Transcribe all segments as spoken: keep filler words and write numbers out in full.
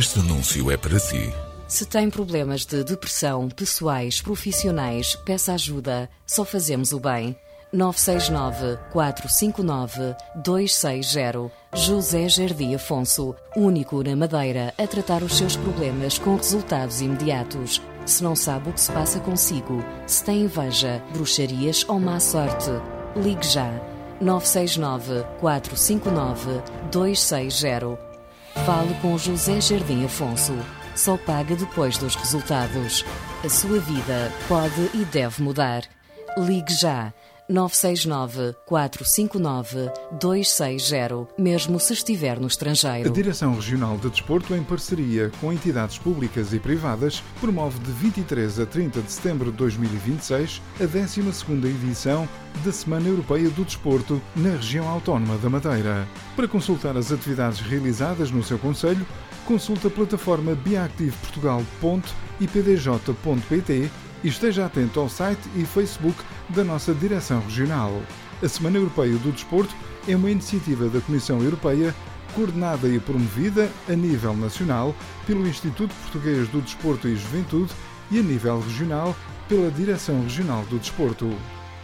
Este anúncio é para si. Se tem problemas de depressão, pessoais, profissionais, peça ajuda. Só fazemos o bem. nove seis nove, quatro cinco nove, dois seis zero. José Jardim Afonso, único na Madeira a tratar os seus problemas com resultados imediatos. Se não sabe o que se passa consigo, se tem inveja, bruxarias ou má sorte, ligue já. nove seis nove, quatro cinco nove, dois seis zero. Fale com José Jardim Afonso. Só paga depois dos resultados. A sua vida pode e deve mudar. Ligue já. nove seis nove, quatro cinco nove, dois seis zero, mesmo se estiver no estrangeiro. A Direção Regional de Desporto, em parceria com entidades públicas e privadas, promove de vinte e três a trinta de setembro de dois mil e vinte e seis a décima segunda edição da Semana Europeia do Desporto na região autónoma da Madeira. Para consultar as atividades realizadas no seu concelho, consulte a plataforma biactiveportugal ponto i p d j ponto p t e esteja atento ao site e Facebook da nossa Direção Regional. A Semana Europeia do Desporto é uma iniciativa da Comissão Europeia coordenada e promovida a nível nacional pelo Instituto Português do Desporto e Juventude e a nível regional pela Direção Regional do Desporto.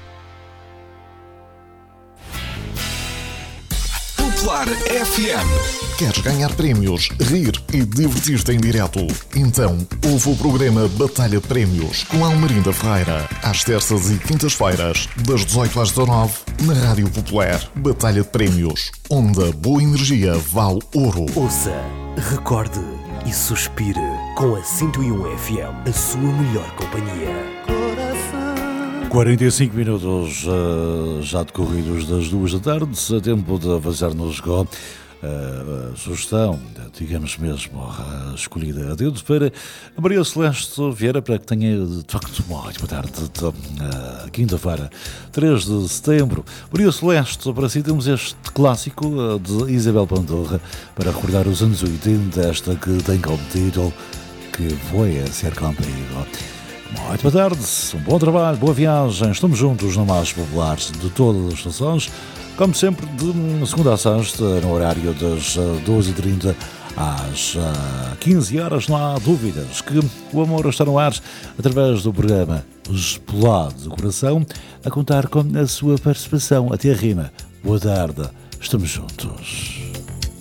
Popular F M. Queres ganhar prémios, rir e divertir-te em direto? Então ouve o programa Batalha de Prémios com Almerinda Ferreira, às terças e quintas-feiras, das dezoito às dezanove, na Rádio Popular. Batalha de Prémios, onde a boa energia vale ouro. Ouça, recorde e suspire com a cento e um F M, a sua melhor companhia. quarenta e cinco minutos uh, já decorridos das duas da tarde, a tempo de avançar-nos com uh, a sugestão, digamos mesmo, uh, escolhida a dedo para a Maria Celeste Vieira, para que tenha de facto uma ótima tarde de uh, quinta-feira, três de setembro. Maria Celeste, para si temos este clássico uh, de Isabel Pandorra para recordar os anos oitenta, esta que tem como título Que Foi a Ser Contigo. Uma ótima tarde, um bom trabalho, boa viagem. Estamos juntos na mais popular de todas as estações, como sempre, de segunda a sexta, no horário das doze e trinta às quinze horas. Não há dúvidas que o amor está no ar através do programa Espolado do Coração, a contar com a sua participação. Até a rima. Boa tarde, estamos juntos.